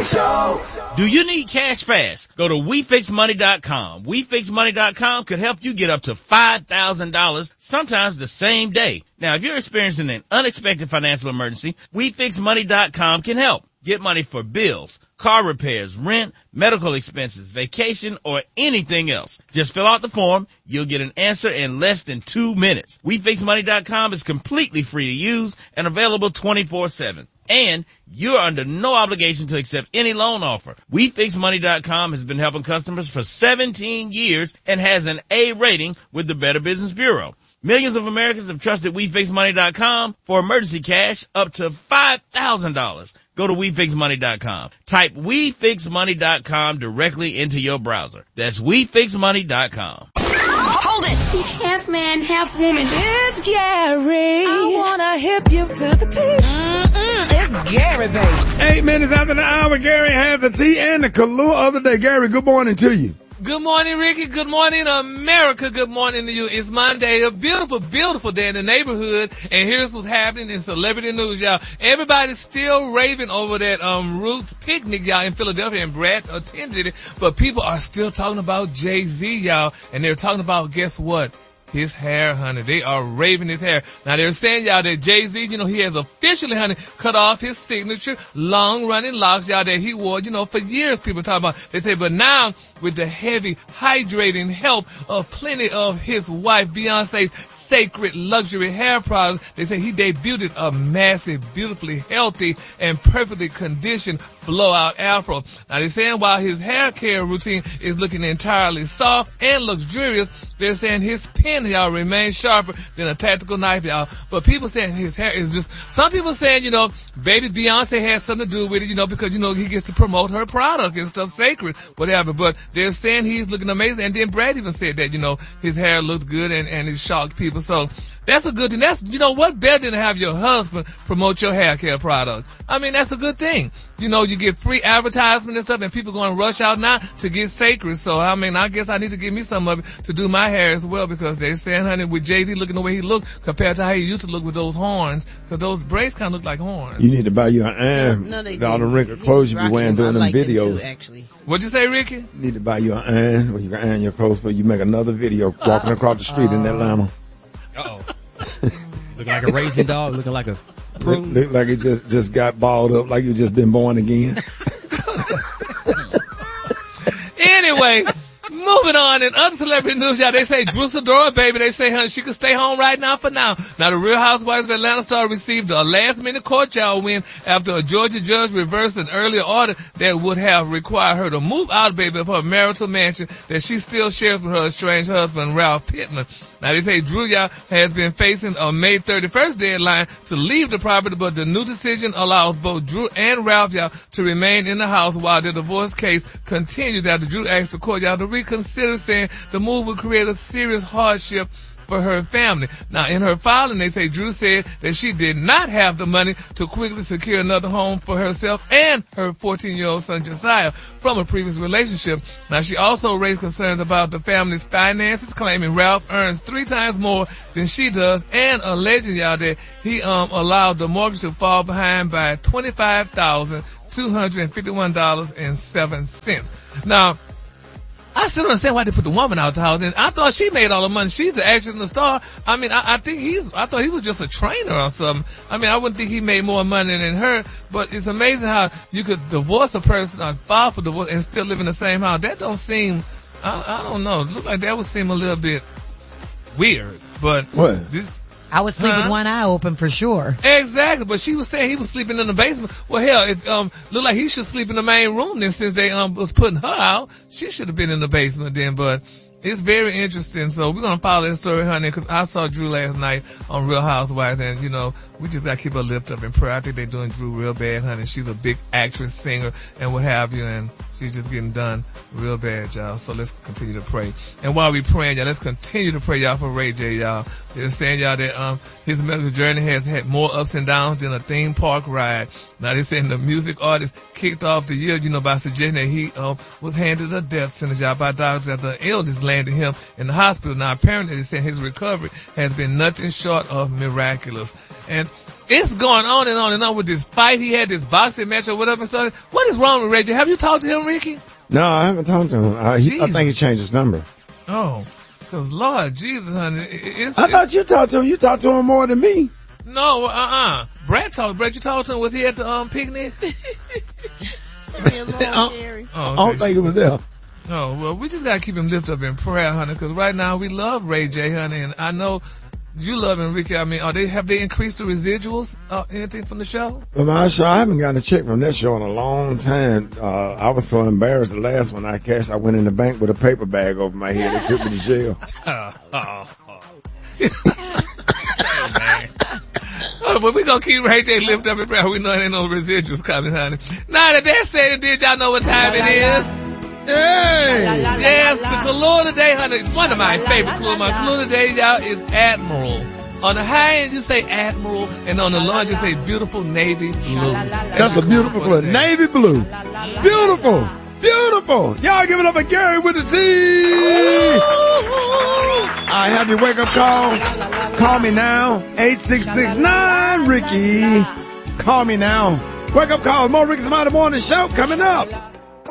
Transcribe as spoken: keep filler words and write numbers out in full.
Big Show. Do you need cash fast? Go to we fix money dot com. we fix money dot com could help you get up to five thousand dollars, sometimes the same day. Now, if you're experiencing an unexpected financial emergency, we fix money dot com can help. Get money for bills, car repairs, rent, medical expenses, vacation, or anything else. Just fill out the form. You'll get an answer in less than two minutes. we fix money dot com is completely free to use and available twenty-four seven. And you're under no obligation to accept any loan offer. we fix money dot com has been helping customers for seventeen years and has an A rating with the Better Business Bureau. Millions of Americans have trusted we fix money dot com for emergency cash up to five thousand dollars. Go to we fix money dot com. Type we fix money dot com directly into your browser. That's we fix money dot com. Hold it! He's half man, half woman. It's Gary. I wanna hip you to the T. Mm-mm, it's Gary, baby. Eight minutes after the hour, Gary has the tea and the Kahlua of the day. Gary, good morning to you. Good morning, Ricky. Good morning, America. Good morning to you. It's Monday, a beautiful, beautiful day in the neighborhood. And here's what's happening in celebrity news, y'all. Everybody's still raving over that um Roots picnic, y'all, in Philadelphia, and Brad attended it. But people are still talking about Jay-Z, y'all. And they're talking about, guess what? His hair, honey. They are raving his hair. Now, they're saying, y'all, that Jay-Z, you know, he has officially, honey, cut off his signature long-running locks, y'all, that he wore, you know, for years, people talking about. They say, but now, with the heavy, hydrating help of plenty of his wife, Beyonce's sacred luxury hair products, they say he debuted a massive, beautifully healthy, and perfectly conditioned blowout afro. Now, they're saying while his hair care routine is looking entirely soft and luxurious, they're saying his pen, y'all, remains sharper than a tactical knife, y'all. But people saying his hair is just, some people saying, you know, baby Beyonce has something to do with it, you know, because, you know, he gets to promote her product and stuff, sacred, whatever. But they're saying he's looking amazing. And then Brad even said that, you know, his hair looked good and, and it shocked people. So that's a good thing. That's, you know, what better than to have your husband promote your hair care product? I mean, that's a good thing. You know, you get free advertisement and stuff, and people going to rush out now to get sacred. So, I mean, I guess I need to give me some of it to do my hair as well, because they're saying, honey, with Jay-Z looking the way he looked compared to how he used to look with those horns, because those braids kind of look like horns. You need to buy you an iron. No, they all the didn't. wrinkled He clothes was you be wearing rocking doing them them. I like them videos. too, actually. What'd you say, Ricky? You need to buy you an iron where you can iron your clothes, but you make another video walking across the street in Atlanta. Uh-oh. Looking like a racing dog, looking like a Look, look like it just, just got balled up, like you just been born again. Anyway, moving on in other celebrity news, y'all, they say Drew Sidora, baby, they say, honey, she can stay home right now for now. Now, the Real Housewives of Atlanta star received a last-minute court y'all win after a Georgia judge reversed an earlier order that would have required her to move out, baby, of her marital mansion that she still shares with her estranged husband, Ralph Pittman. Now, they say Drew, y'all, has been facing a May thirty-first deadline to leave the property, but the new decision allows both Drew and Ralph, y'all, to remain in the house while the divorce case continues after Drew asked the court, y'all, to reconsider, saying the move would create a serious hardship for her family. Now, in her filing, they say Drew said that she did not have the money to quickly secure another home for herself and her fourteen-year-old son Josiah from a previous relationship. Now, she also raised concerns about the family's finances, claiming Ralph earns three times more than she does, and alleging, y'all, that he um allowed the mortgage to fall behind by twenty-five thousand two hundred fifty-one dollars and seven cents. Now, I still don't understand why they put the woman out the house. And I thought she made all the money. She's the actress and the star. I mean, I, I think he's, I thought he was just a trainer or something. I mean, I wouldn't think he made more money than her, but it's amazing how you could divorce a person or file for divorce and still live in the same house. That don't seem, I, I don't know. It looked like that would seem a little bit weird, but what? This, I would sleep huh? with one eye open for sure. Exactly, but she was saying he was sleeping in the basement. Well, hell, it um looked like he should sleep in the main room then, since they um was putting her out. She should have been in the basement then, but it's very interesting. So we're going to follow that story, honey, because I saw Drew last night on Real Housewives, and, you know, we just got to keep her lift up in prayer. I think they're doing Drew real bad, honey. She's a big actress, singer, and what have you, and she's just getting done real bad, y'all. So let's continue to pray. And while we praying, y'all, let's continue to pray, y'all, for Ray J, y'all. They're saying, y'all, that um his medical journey has had more ups and downs than a theme park ride. Now, they're saying the music artist kicked off the year, you know, by suggesting that he um was handed a death sentence, y'all, by doctors after an illness landed him in the hospital. Now, apparently, they said his recovery has been nothing short of miraculous. And it's going on and on and on with this fight. He had this boxing match or whatever. So what is wrong with Ray J? Have you talked to him, Ricky? No, I haven't talked to him. Uh, he, I think he changed his number. Oh, because Lord Jesus, honey. It's, I it's, thought you talked to him. You talked to him more than me. No, uh-uh. Brad talked. Brad, you talked to him? Was he at the um picnic? I Oh, don't okay. think it was there. Oh, well, we just got to keep him lifted up in prayer, honey, because right now we love Ray J, honey, and I know you love him, Ricky. I mean, are they, have they increased the residuals, uh, anything from the show? Well, my show, I haven't gotten a check from that show in a long time. Uh, I was so embarrassed the last one I cashed. I went in the bank with a paper bag over my head. They took me to jail. Oh, oh, oh. Hey, man. Oh, but we gonna keep Ray J lifted up in prayer. We know there ain't no residuals coming, honey. Now that that's said and did, y'all know what time it is? Hey! Yes, the color today, honey, it's one of my favorite color. My color today, y'all, is Admiral. On the high end, you say Admiral, and on the low end, you say beautiful navy blue. That's a beautiful color. Navy blue. Beautiful. Beautiful. Y'all give it up for Gary with the T. I have your wake up calls. Call me now. eight six six nine Ricky. Call me now. Wake up calls. More Ricky Smiley Morning Show coming up.